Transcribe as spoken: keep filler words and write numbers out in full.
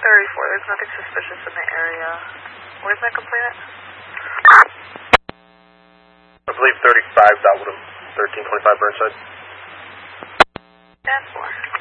thirty-four, there's nothing suspicious in the area. Where's my complainant? I believe thirty-five, Woodham, thirteen twenty-five Burnside. ten four.